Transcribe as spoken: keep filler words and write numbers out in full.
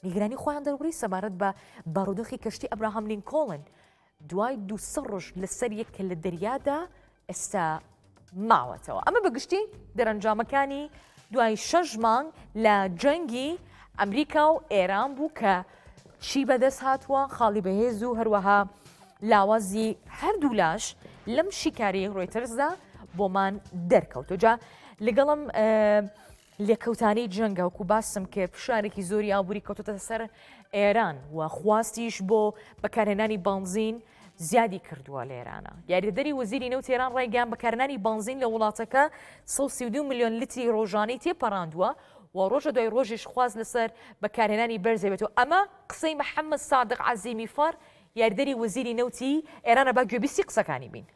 نیگرانی خۆیان دەربڕی سەبارەت بە بارودۆخی کەشتی ئەبراهام لینکۆڵن دوای دووسە ڕۆژ لەسەر یەک کە لە دەریادا ئێستا ماوەتەوە. ئەمە بەگشتی دەرەنجامەکانی دوای شەش مانگ لە جەنگی ئەمریکا و ئێران بوو کە چی بەدەست هاتووە خاڵی بەهێز و هەروەها لاوازی هەردوو لاش لەم شیکاری ڕۆیتەرزدا بۆمان دەرکەوتۆ. جا لەگەڵم لێکەوتانی جەنگە وەکو باسم کە فشارێکی زۆری ئابووری کەوتۆتە سەر ئێران و خواستیش بۆ بەکارهێنانی بانزین زیادی کردووە لە ئێرانە. یاریدەری وەزیری نەوت ئێران ڕایگەیاند بەکارهێنانی بانزین لە وڵاتەکە سەد و سی و دوو ملیۆن لیتری ڕۆژانەی تێپەڕاندووە و ڕۆژە دوای ڕۆژیش خواست لەسەر بەکارهێنانی بەرزێ بێتەوە. ئەمە قسەی محەممەد سادق عەزیمی فار یاریدەری وەزیری نەوتی ئێرانە با گوێبیستی قسەکانی بین.